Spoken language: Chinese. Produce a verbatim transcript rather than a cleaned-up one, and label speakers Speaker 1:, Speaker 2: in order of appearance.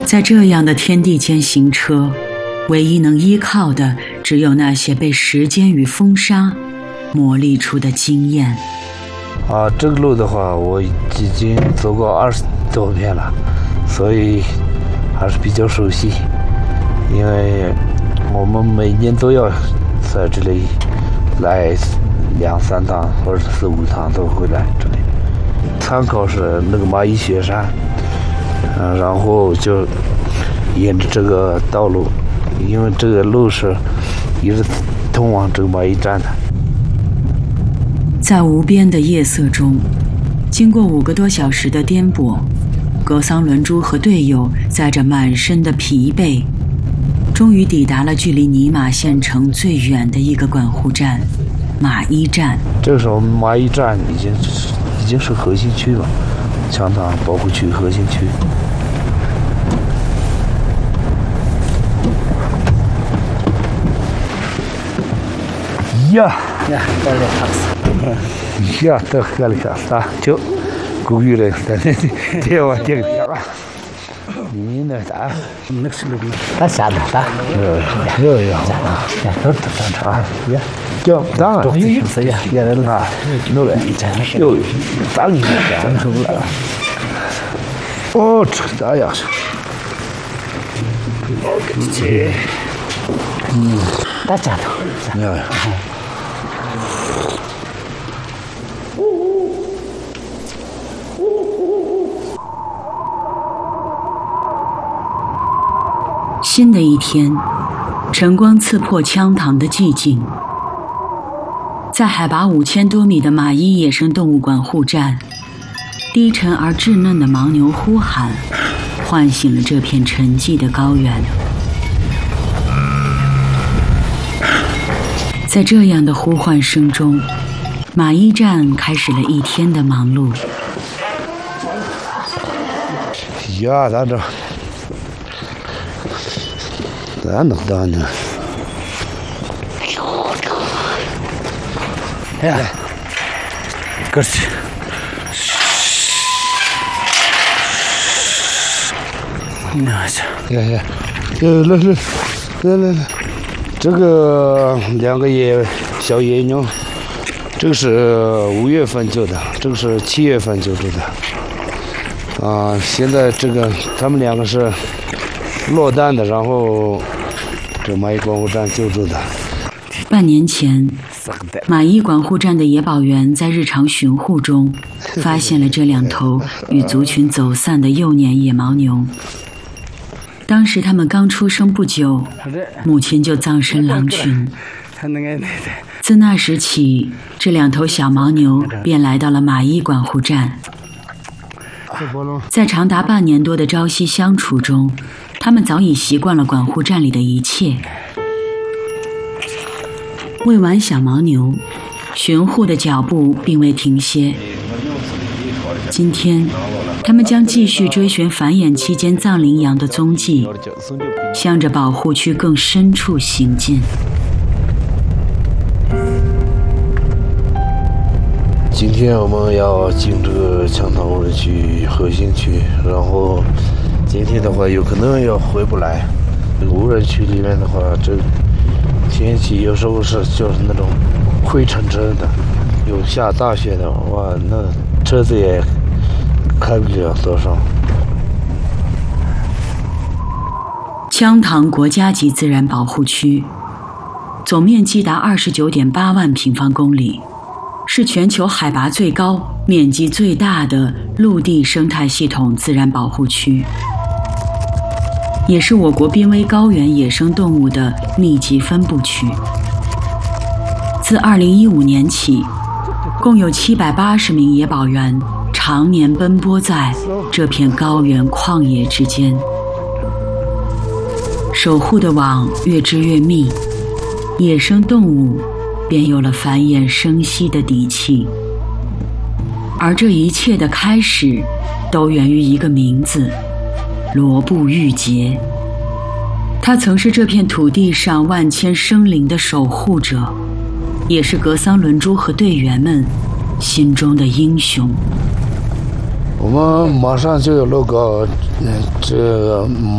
Speaker 1: 在这样的天地间行车，唯一能依靠的只有那些被时间与风沙磨砺出的经验。
Speaker 2: 啊，这个路的话，我已经走过二十多遍了，所以还是比较熟悉。因为我们每年都要在这里来两三趟或者四五趟都会来这里。参考是那个蚂蚁雪山，嗯、啊，然后就沿着这个道路，因为这个路是一直通往这个蚂蚁站的。
Speaker 1: 在无边的夜色中，经过五个多小时的颠簸，格桑伦珠和队友载着满身的疲惫，终于抵达了距离尼玛县城最远的一个管护站——马伊站。
Speaker 2: 这个时候，马伊站已经已经是核心区了，羌塘保护区核心区。呀
Speaker 3: 呀，到了塔斯。
Speaker 2: 呀，到这里了，啊，就公寓了，但是这我这个地方。你那啥？
Speaker 3: 那是那个，他下的啥？
Speaker 2: 有有有啊，
Speaker 3: 都都都啊，呀，
Speaker 2: 就当然，
Speaker 3: 有是呀，也来了，
Speaker 2: 弄来，有当然
Speaker 3: 真出来了。
Speaker 2: 哦，这哎呀，
Speaker 3: 嗯，大家都，
Speaker 2: 哎呀。
Speaker 1: 新的一天，晨光刺破羌塘的寂静。在海拔五千多米的马伊野生动物管护站，低沉而稚嫩的牦牛呼喊，唤醒了这片沉寂的高原。在这样的呼唤声中，马伊站开始了一天的忙碌。
Speaker 2: 呀，咱这。咱能当呢？
Speaker 3: 哎呀，可是，那是，
Speaker 2: 呀呀，来来来来来来，这个两个野小野牛，这个是五月份救的，这个是七月份救助的。啊，现在这个他们两个是落单的，然后这蚂蚁管护站救助的。
Speaker 1: 半年前，马伊管护站的野保员在日常巡护中发现了这两头与族群走散的幼年野牦牛。当时它们刚出生不久，母亲就葬身狼群。自那时起，这两头小牦牛便来到了马伊管护站。在长达半年多的朝夕相处中，他们早已习惯了管护站里的一切。喂完小牦牛，巡护的脚步并未停歇。今天，他们将继续追寻繁衍期间藏羚羊的踪迹，向着保护区更深处行进。
Speaker 2: 今天我们要进这个羌塘无人区核心区，然后今天的话有可能要回不来。这个无人区里面的话，这天气有时候是就是那种灰沉沉的，有下大雪的，哇，那车子也开不了多少。
Speaker 1: 羌塘国家级自然保护区，总面积达二十九点八万平方公里。是全球海拔最高、面积最大的陆地生态系统自然保护区，也是我国濒危高原野生动物的密集分布区。自二零一五年起，共有七百八十名野保员常年奔波在这片高原旷野之间，守护的网越织越密，野生动物便有了繁衍生息的底气。而这一切的开始，都源于一个名字——罗布玉洁。他曾是这片土地上万千生灵的守护者，也是格桑伦珠和队员们心中的英雄。
Speaker 2: 我们马上就要落个，呃，这个